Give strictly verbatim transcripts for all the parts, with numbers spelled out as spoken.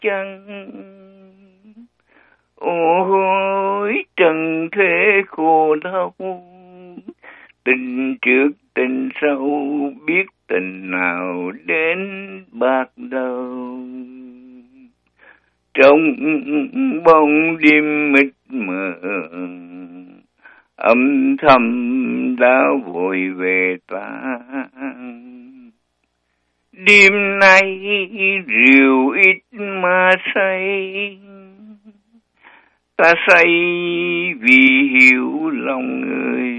chăng. Ôi trần thế khổ đau, tình trước tình sau biết tình nào đến bạc đầu. Trong bóng đêm mịt mờ, âm thầm đã vội về ta. Đêm nay rượu ít mà say, ta say vì hiểu lòng người.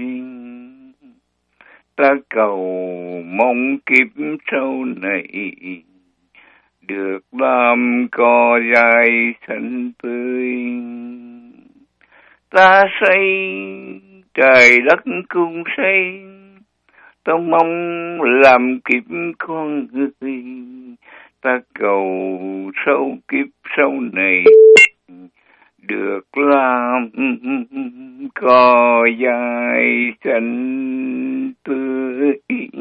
Ta cầu mong kiếp sau này được làm cỏ dài xanh tươi. Ta say trời đất cũng say, ta mong làm kiếp con người. Ta cầu sau kiếp sau này được làm cỏ dài xanh tươi.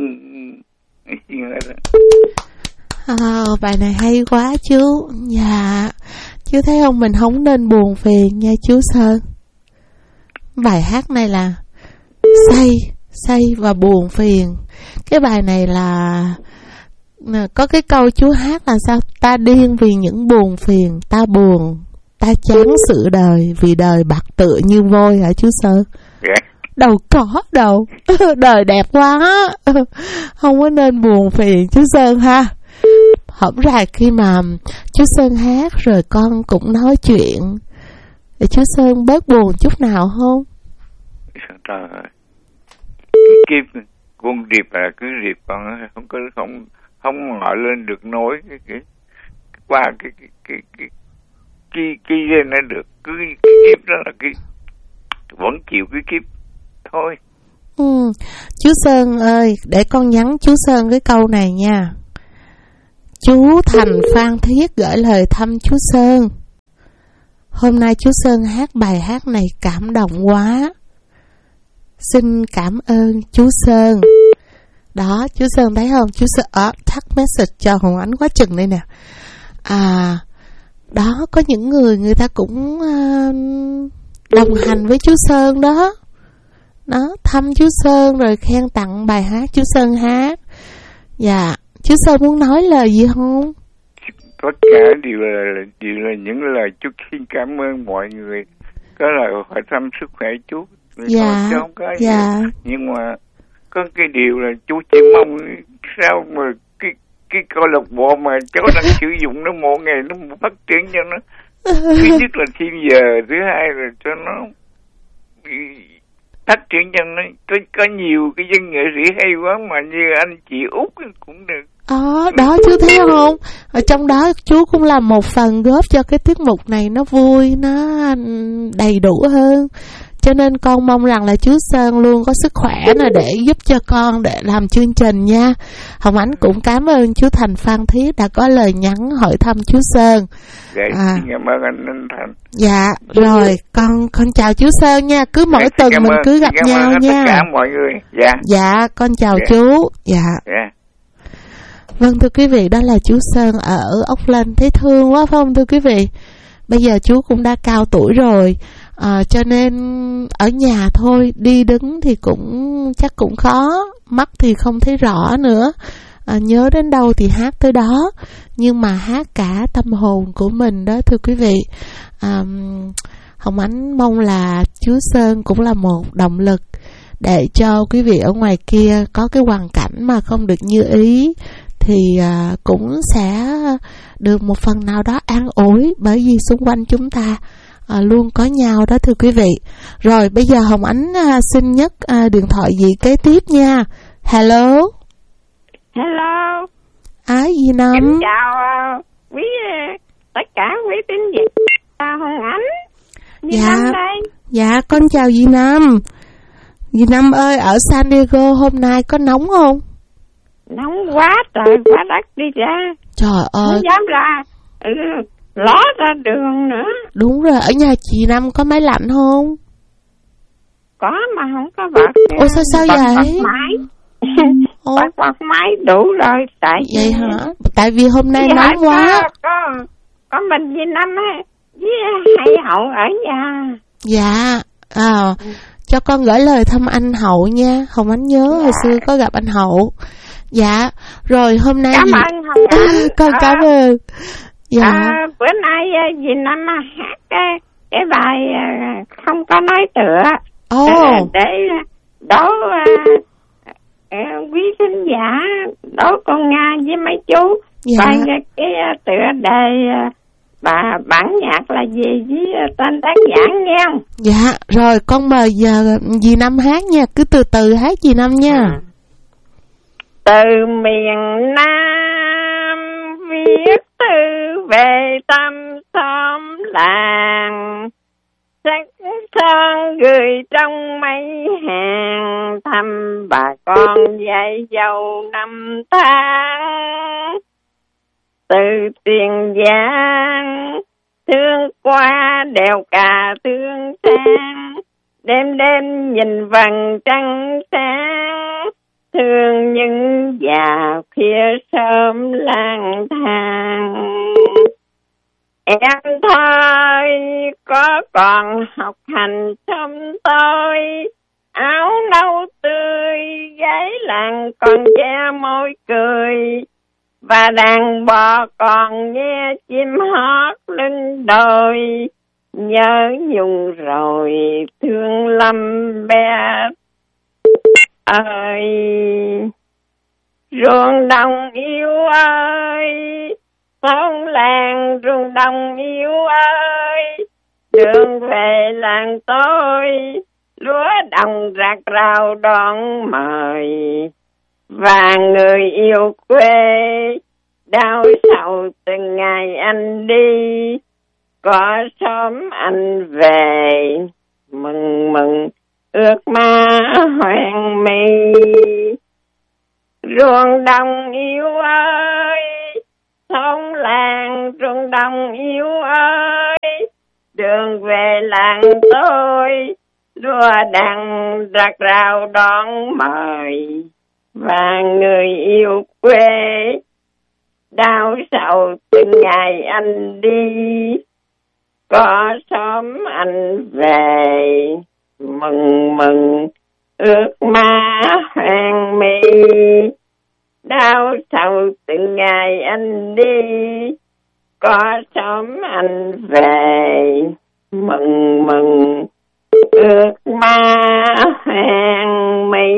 À, bài này hay quá chú. Dạ, chú thấy không, mình không nên buồn phiền nha chú Sơn. Bài hát này là say, say và buồn phiền. Cái bài này là có cái câu chú hát là sao? Ta điên vì những buồn phiền, ta buồn, ta chán sự đời vì đời bạc tựa như vôi hả chú Sơn? Yeah. Đâu có đâu. Đời đẹp quá. Không có nên buồn phiền chú Sơn ha. Hổng rày khi mà chú Sơn hát rồi con cũng nói chuyện để chú Sơn bớt buồn chút nào không? Trời ơi, kiếp con điệp là cứ điệp, con không có không không ngợi lên được nối cái cái qua cái cái cái cái cái cái lên nó được, cứ cái kiếp đó là cái vẫn chịu cái kiếp thôi. Ừ, chú Sơn ơi, để con nhắn chú Sơn cái câu này nha. Chú Thành Phan Thiết gửi lời thăm chú Sơn. Hôm nay chú Sơn hát bài hát này cảm động quá. Xin cảm ơn chú Sơn. Đó, chú Sơn thấy không? Chú Sơn ở thắt message cho Hồng Ánh quá chừng đây nè. À, đó, có những người người ta cũng uh, đồng hành với chú Sơn đó. Đó, thăm chú Sơn rồi khen tặng bài hát chú Sơn hát. Dạ, chú Sơn muốn nói lời gì không? Tất cả đều là, đều là những lời chúc xin cảm ơn mọi người. Có lời hỏi thăm sức khỏe chú. Dạ, không có dạ. gì. Nhưng mà có cái điều là chú chỉ mong sao mà cái cái câu lạc bộ mà cháu đang sử dụng nó một ngày nó phát triển cho nó. Thứ nhất là thêm giờ, thứ hai là cho nó phát triển cho nó có có nhiều cái dân nghệ sĩ hay quá mà như anh chị Út cũng được. Ờ, đó chú thấy không? Ở trong đó chú cũng làm một phần góp cho cái tiết mục này nó vui, nó đầy đủ hơn. Cho nên con mong rằng là chú Sơn luôn có sức khỏe nè để giúp cho con để làm chương trình nha. Hồng Ánh cũng cảm ơn chú Thành Phan Thiết đã có lời nhắn hỏi thăm chú Sơn. Dạ, à. Cảm ơn anh, anh Thành. Dạ, rồi con con chào chú Sơn nha. Cứ mỗi dạ, tuần mình ơn, cứ gặp nhau ơn nha. Tất cả mọi người. Dạ. Dạ, con chào dạ. chú. Dạ. Dạ. Vâng thưa quý vị, đó là chú Sơn ở Ốc Lân. Thấy thương quá phải không thưa quý vị? Bây giờ chú cũng đã cao tuổi rồi, à, cho nên ở nhà thôi, đi đứng thì cũng chắc cũng khó, mắt thì không thấy rõ nữa, à, nhớ đến đâu thì hát tới đó, nhưng mà hát cả tâm hồn của mình đó thưa quý vị. à, Hồng Ánh mong là chú Sơn cũng là một động lực để cho quý vị ở ngoài kia có cái hoàn cảnh mà không được như ý thì à, cũng sẽ được một phần nào đó an ủi, bởi vì xung quanh chúng ta à, luôn có nhau đó thưa quý vị. Rồi bây giờ Hồng Ánh à, xin nhấc à, điện thoại gì kế tiếp nha. Hello. Hello. Ai à, gì Năm? Em chào uh, quý uh, tất cả quý tín giả uh, Hồng Ánh. Dì dạ. Năm đây. Dạ con chào dì Năm. Dì Năm ơi, ở San Diego hôm nay có nóng không? Nóng quá trời quá đất đi ra. Trời ơi. Không dám ra ừ, ló ra đường nữa. Đúng rồi, ở nhà chị Năm có máy lạnh không? Có mà không có bật. Ủa sao sao bật, vậy? Bật máy. Bật bật máy đủ rồi. Tại vậy hả? Tại vì hôm nay vì nóng quá. Có, có, có mình với Năm với hai Hậu ở nhà. Dạ, à, cho con gửi lời thăm anh Hậu nha. Hồng Ánh nhớ dạ. hồi xưa có gặp anh Hậu. Dạ, rồi hôm nay cảm dì... ơn Hồng Ánh. Con à, cảm ơn. Dạ. À, bữa nay dì Năm hát cái, cái bài không có nói tựa. Ồ. Oh. Để đố quý khán giả, đố con Nga với mấy chú. Dạ. Coi cái, cái tựa đề bà bản nhạc là gì với tên tác giả nghe không? Dạ, rồi con mời giờ dì Năm hát nha, cứ từ từ hát dì Năm nha. À. Từ miền Nam viết thư về tâm xóm làng, sắc son gửi trong mấy hàng, thăm bà con dạy dâu năm tháng. Từ Tiền Giang thương qua đèo Cà Thương Sang, đêm đêm nhìn vầng trăng sáng, thương những già khuya sớm lang thang. Em thôi có còn học hành sớm tôi, áo nâu tươi gái làng còn che môi cười, và đàn bò còn nghe chim hót lên đồi. Nhớ nhung rồi thương lắm bé ơi, ruộng đồng yêu ơi, thôn làng ruộng đồng yêu ơi, đường về làng tôi lúa đồng rạc rào đón mời, và người yêu quê đau sầu từng ngày anh đi, có sớm anh về mừng mừng ước mơ hoang mi. Ruộng đồng yêu ơi, thôn làng ruộng đồng yêu ơi, đường về làng tôi lúa đằng rạc rào đón mời, và người yêu quê đau sầu từng ngày anh đi, có sớm anh về mừng mừng ước mơ hoang mi. Đau sầu từng ngày anh đi, có sớm anh về mừng mừng ước mơ hoang mi.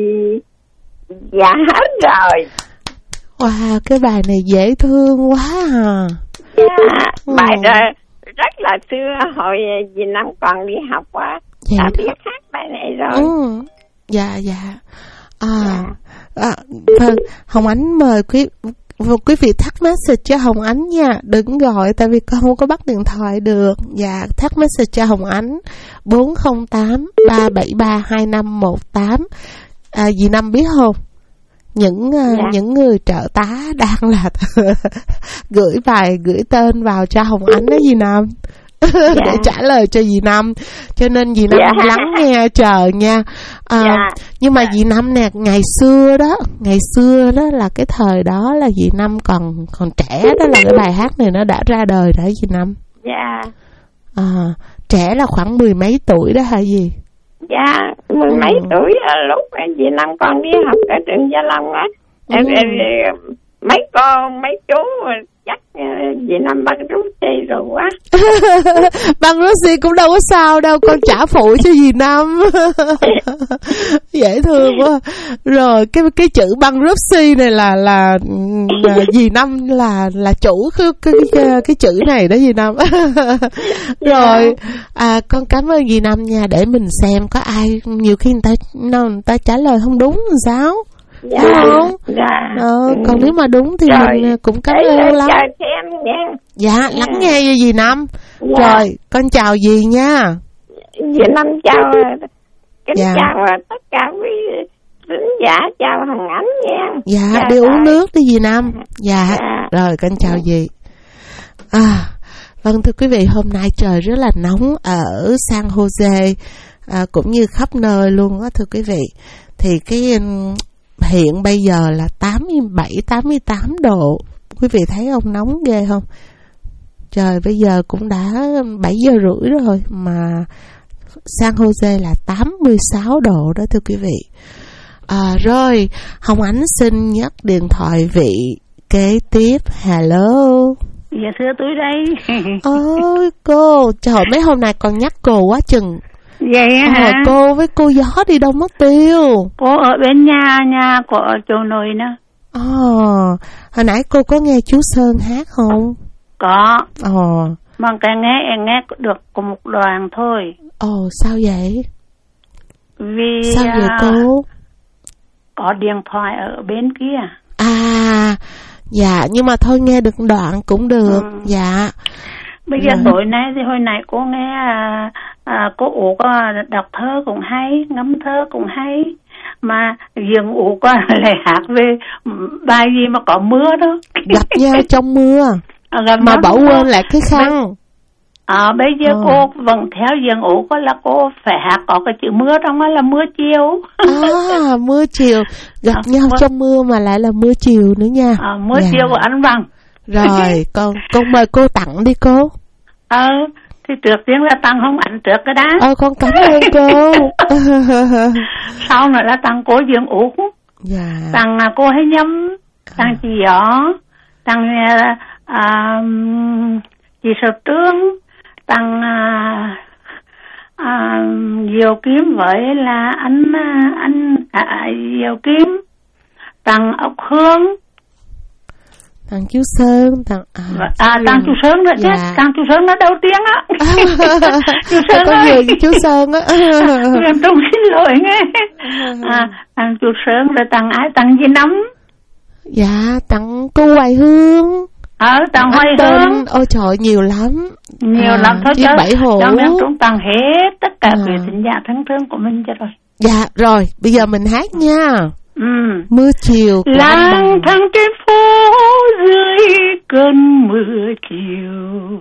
Dạ hết rồi. Wow, cái bài này dễ thương quá à. Dạ, ừ. Bài đó rất là xưa, hồi dì Năm còn đi học á, dạ. Đã biết hát bài này rồi. Ừ. Dạ, dạ. À, dạ. À, vâng, Hồng Ánh mời quý quý vị thắc message cho Hồng Ánh nha, đừng gọi tại vì con không có bắt điện thoại được. Dạ, thắc message cho Hồng Ánh bốn không tám ba bảy ba hai năm một tám. À, dì Năm biết không? Những dạ. những người trợ tá đang là gửi bài gửi tên vào cho Hồng Ánh đó dì Năm. Dạ. Để trả lời cho dì Năm, cho nên dì Năm dạ. lắng nghe chờ nha. À, dạ. Nhưng mà dạ. dì Năm nè, ngày xưa đó, ngày xưa đó là cái thời đó là dì Năm còn còn trẻ, đó là cái bài hát này nó đã ra đời rồi dì Năm. Dạ. À, trẻ là khoảng mười mấy tuổi đó hả dì? Dạ, mười mấy ừ. tuổi lúc dì Năm còn đi học ở trường Gia Long á. Ừ. Mấy con, mấy chú chắc dì Năm băng Russi rồi quá. Băng Russi cũng đâu có sao đâu, con trả phụ cho dì Năm. Dễ thương quá. Rồi cái cái chữ băng Russi này là là, là dì Năm là là chủ cái cái cái, cái chữ này đó dì Năm. Rồi à, con cảm ơn dì Năm nha, để mình xem có ai nhiều khi người ta nó, người ta trả lời không đúng làm sao. Dạ, đúng không? Dạ. Ờ, còn nếu mà đúng thì rồi, mình cũng cảm ơn lắm. Dạ, lắng nghe cho dì Năm. Dạ. Rồi, con chào dì nha. Dì Năm chào, kính dạ. chào tất cả quý khán giả, chào Hồng Ánh nha. Dạ, dạ đi rồi. Uống nước đi dì Năm. Dạ, dạ. Rồi con chào dì. À, vâng thưa quý vị, hôm nay trời rất là nóng ở San Jose, à, cũng như khắp nơi luôn á thưa quý vị. Thì cái hiện bây giờ là tám mươi bảy, tám mươi tám độ. Quý vị thấy không, nóng ghê không? Trời, bây giờ cũng đã bảy giờ rưỡi rồi mà San Jose là tám mươi sáu độ đó thưa quý vị. À, rồi, Hồng Ánh xin nhắc điện thoại vị kế tiếp. Hello. Dạ thưa tôi đây. Ôi cô, trời, mấy hôm nay còn nhắc cô quá chừng. Vậy hả? À, cô với cô Gió đi đâu mất tiêu? Cô ở bên nhà, nhà của chỗ nội nữa. À, hồi nãy cô có nghe chú Sơn hát không? Có. Ồ. À. Mà cái nghe em nghe được của một đoàn thôi. Ồ, sao vậy? Vì sao vậy cô? Có điện thoại ở bên kia. À, dạ, nhưng mà thôi nghe được đoạn cũng được. Ừ. Dạ. Bây giờ tối nay thì hồi nãy cô nghe à, à, cô Ú có đọc thơ cũng hay, ngâm thơ cũng hay. Mà riêng Ú có lại hát về bài gì mà có mưa đó. Gặp nhau trong mưa. À, mà bỏ quên lại cái khăn. À, bây giờ ừ. cô vẫn theo diện Ú có là cô phải hát có cái chữ mưa trong đó là mưa chiều. À, mưa chiều. Gặp à, nhau mưa... trong mưa mà lại là mưa chiều nữa nha. À, mưa dạ. chiều của anh Văn. Rồi, con con mời cô tặng đi cô. Ờ, thì trước tiên là tặng Hồng Ánh trước cái đã. Ờ, con cảm ơn cô. Sau nữa là tặng cô diện Ú. Dạ. Tặng cô Hay Nhâm, tặng chị Gió, tặng à, chị Sầu Trương, tặng à, à, Diệu Kiếm với là anh anh à, Diệu Kiếm, tặng Ốc Hương, tặng chú Sơn, tặng à, à tặng chú Sơn nữa chứ, dạ. Tặng chú Sơn nó đầu tiên á. Chú Sơn có ơi, với chú Sơn á. Em Trung xin lỗi nghe. À, tặng chú Sơn rồi tặng ai, tặng gì Nắm? Dạ, tặng cô Hoài Hương. Ờ, tặng Hoài Hương. Ôi trời, nhiều lắm. Nhiều à, lắm thôi chứ. Bảy hồ. Trong em Trung tặng hết tất cả quý à. Thính giả thân thương của mình cho rồi. Dạ, rồi, bây giờ mình hát nha. Ừ. Mưa chiều lang thang trên phố dưới cơn mưa chiều,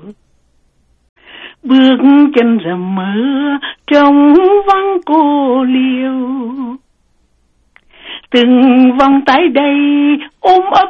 bước chân rầm mưa trong vắng cô liêu, từng vòng tay đầy ôm ấp